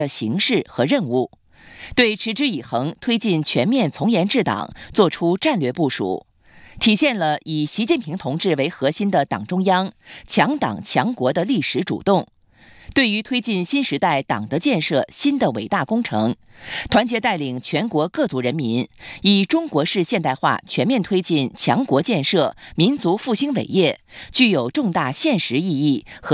的形势和任务，对持之以恒推进全面从严治党作出战略部署，体现了以习近平同志为核心的党中央强党强国的历史主动。对于推进新时代党的建设新的伟大工程，团结带领全国各族人民，以中国式现代化全面推进强国建设、民族复兴伟业，具有重大现实意义和